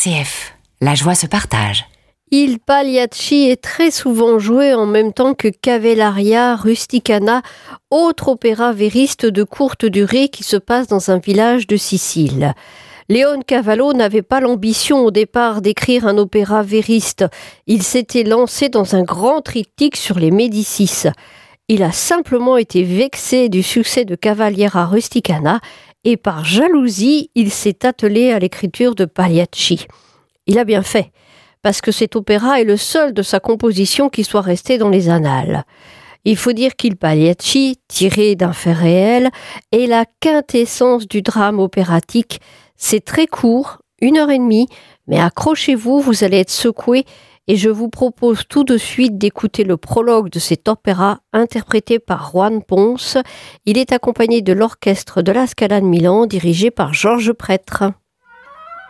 RCF, la joie se partage. Il Pagliacci est très souvent joué en même temps que Cavalleria Rusticana, autre opéra vériste de courte durée qui se passe dans un village de Sicile. Leoncavallo n'avait pas l'ambition au départ d'écrire un opéra vériste. Il s'était lancé dans un grand triptyque sur les Médicis. Il a simplement été vexé du succès de Cavalleria Rusticana et par jalousie, il s'est attelé à l'écriture de Pagliacci. Il a bien fait, parce que cet opéra est le seul de sa composition qui soit resté dans les annales. Il faut dire qu'Il Pagliacci, tiré d'un fait réel, est la quintessence du drame opératique. C'est très court, 1h30, mais accrochez-vous, vous allez être secoués, et je vous propose tout de suite d'écouter le prologue de cet opéra interprété par Juan Pons. Il est accompagné de l'orchestre de la Scala de Milan, dirigé par Georges Prêtre.